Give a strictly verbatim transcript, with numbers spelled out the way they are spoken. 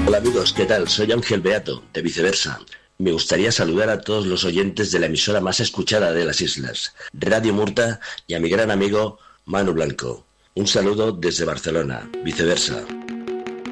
Hola amigos, ¿qué tal? Soy Ángel Beato, de Viceversa. Me gustaría saludar a todos los oyentes de la emisora más escuchada de las islas, Radio Murta, y a mi gran amigo Manu Blanco. Un saludo desde Barcelona, Viceversa.